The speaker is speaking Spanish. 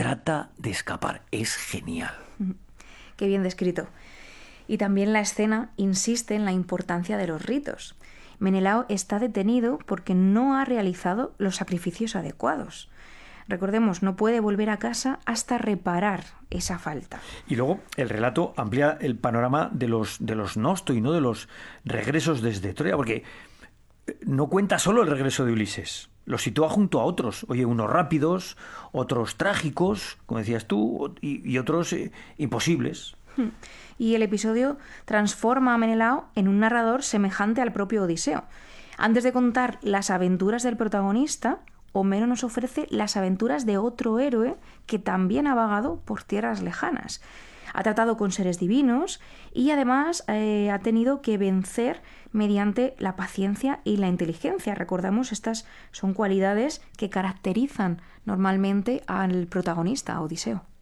trata de escapar. Es genial. Qué bien descrito. Y también la escena insiste en la importancia de los ritos. Menelao está detenido porque no ha realizado los sacrificios adecuados. Recordemos, no puede volver a casa hasta reparar esa falta. Y luego el relato amplía el panorama de los Nostoi, ¿no? De los regresos desde Troya, porque no cuenta solo el regreso de Ulises, lo sitúa junto a otros. Oye, unos rápidos, otros trágicos, como decías tú, y otros imposibles. Y el episodio transforma a Menelao en un narrador semejante al propio Odiseo. Antes de contar las aventuras del protagonista, Homero nos ofrece las aventuras de otro héroe que también ha vagado por tierras lejanas. Ha tratado con seres divinos y además ha tenido que vencer mediante la paciencia y la inteligencia. Recordamos, estas son cualidades que caracterizan normalmente al protagonista, a Odiseo.